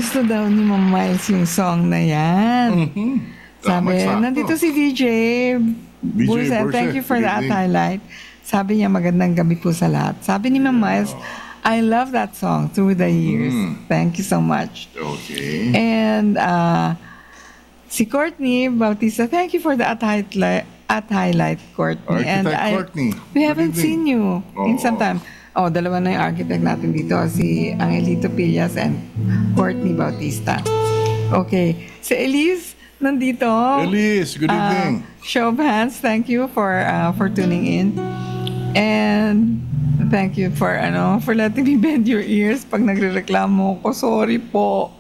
gusto daw ni Ma'am Miles yung song na yan. Sabi, nandito si VJ Bursa, thank you for that highlight. Sabi niya, magandang gabi po sa lahat. Sabi ni Ma'am Miles, I love that song through the years. Thank you so much. Okay. And si Courtney Bautista, thank you for the at highlight, Courtney. Courtney. We haven't seen you in some time. Dalawa na yung architect natin dito, si Angelito Pillas and Courtney Bautista. Okay. Si Elise, nandito. Elise, good evening. Show of hands, thank you for tuning in. And thank you for letting me bend your ears pag nagrereklamo ko. Sorry po.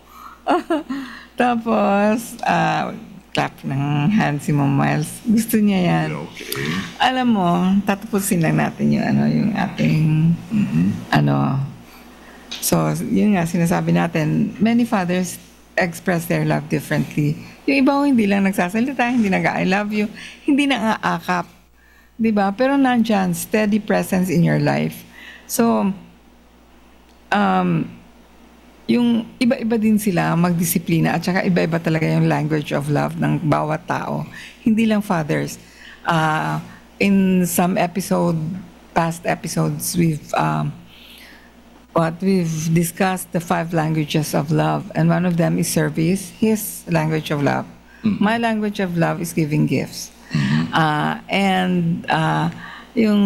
Tapos, clap ng hand si Ma'am Miles. Gusto niya yan. Okay. Alam mo, tatapusin lang natin yung ating, So, yun nga, sinasabi natin, many fathers express their love differently. Yung iba hindi lang nagsasalita, hindi nag-I love you, hindi nang-aakap. Diba? Pero nandyan, steady presence in your life. So, yung iba-iba din sila magdisiplina at saka iba-iba talaga yung language of love ng bawat tao. Hindi lang fathers. In some past episodes, we've discussed the 5 languages of love, and one of them is service, his language of love. My language of love is giving gifts. Yung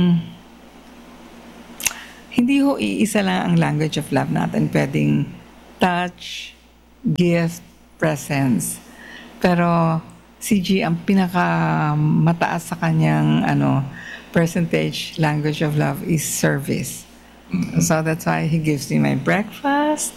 hindi ho iisa lang ang language of love natin. Pwedeng touch, gift, presence. Pero si G, ang pinakamataas sa kanyang percentage language of love is service. So that's why he gives me my breakfast.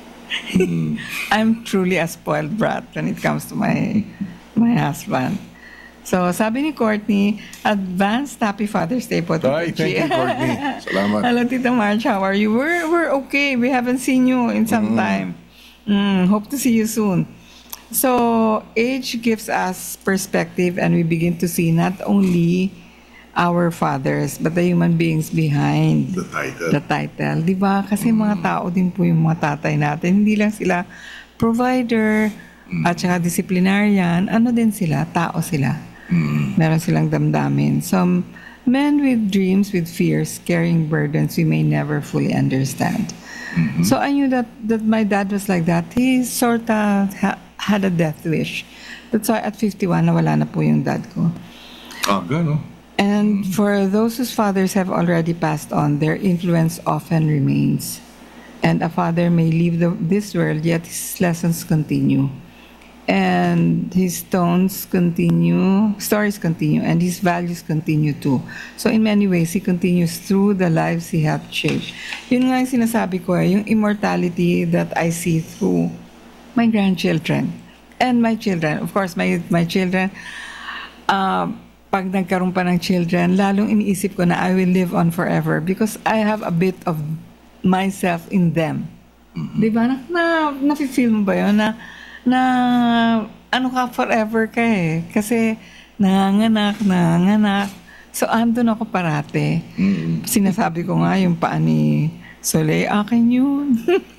I'm truly a spoiled brat when it comes to my husband. So, sabi ni Courtney, advanced Happy Father's Day po. Thank you, Courtney. Salamat. Hello, Tita March. How are you? We're okay. We haven't seen you in some time. Hope to see you soon. So, age gives us perspective and we begin to see not only our fathers, but the human beings behind the title. Diba? Kasi mga tao din po yung mga tatay natin. Hindi lang sila provider at saka disciplinarian. Ano din sila? Tao sila. Meron silang damdamin. Some men with dreams, with fears, carrying burdens we may never fully understand. So I knew that my dad was like that. He sort of had a death wish. That's why at 51, nawala na po yung dad ko. Gano'n. And for those whose fathers have already passed on, their influence often remains. And a father may leave this world, yet his lessons continue. And his stories continue, and his values continue too. So in many ways, he continues through the lives he helped shape. Yun nga yung sinasabi ko, yung immortality that I see through my grandchildren and my children. Of course, my children, pag nagkaroon pa ng children, lalong iniisip ko na I will live on forever because I have a bit of myself in them. Diba? Nafe-feel mo ba yun na forever ka eh. Kasi nanganganak. So, andun ako parate. Sinasabi ko nga yung paa ni Soleil, akin yun.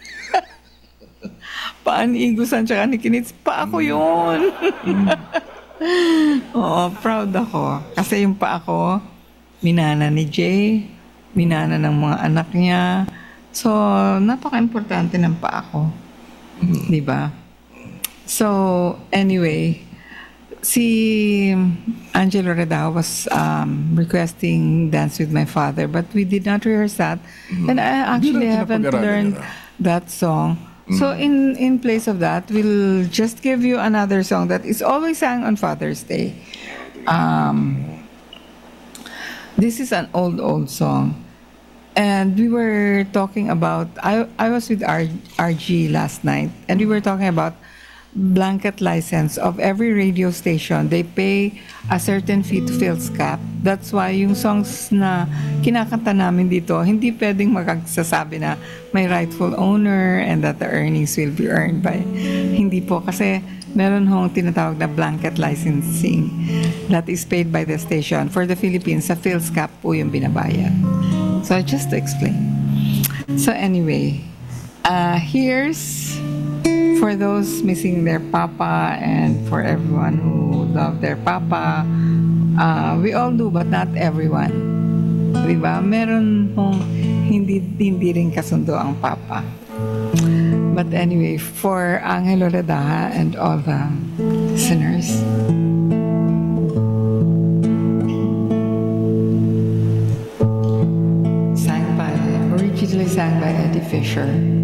Paa ni Igusan tsaka ni Kinitz, paa ko yun. Oo, proud ako. Kasi yung paa ko, minana ni Jay, minana ng mga anak niya. So, napaka-importante ng paa ko. Diba? So, anyway, si Angelo Redao was requesting Dance with My Father, but we did not rehearse that. And I actually haven't learned that song. So, in place of that, we'll just give you another song that is always sung on Father's Day. This is an old song. And we were talking about, I was with RG last night, and we were talking about blanket license of every radio station. They pay a certain fee to fill SCAP. That's why yung songs na kinakanta namin dito, hindi pwedeng magsasabi na may rightful owner and that the earnings will be earned by. Hindi po, kasi meron hong tinatawag na blanket licensing that is paid by the station. For the Philippines, sa PhilSCAP po yung binabayad. So just to explain. So anyway, here's for those missing their papa and for everyone who love their papa, we all do, but not everyone. Diba? Meron mong hindi rin kasundo ang papa. But anyway, for Angel Loredaha and all the listeners, originally sang by Eddie Fisher.